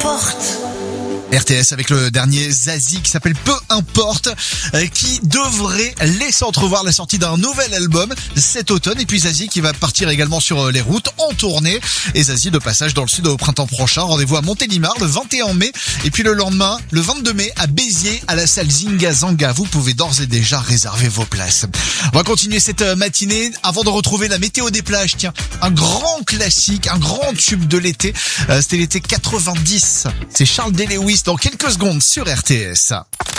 importe. RTS avec le dernier Zazie qui s'appelle Peu importe, qui devrait laisser entrevoir la sortie d'un nouvel album cet automne. Et puis Zazie qui va partir également sur les routes en tournée. Et Zazie de passage dans le sud au printemps prochain. Rendez-vous à Montélimar le 21 mai. Et puis le lendemain, le 22 mai, à Béziers, à la salle Zinga Zanga. Vous pouvez d'ores et déjà réserver vos places. On va continuer cette matinée avant de retrouver la météo des plages. Tiens, un grand classique, un grand tube de l'été. C'était l'été 90. C'est Charles D. Lewis dans quelques secondes sur RTS.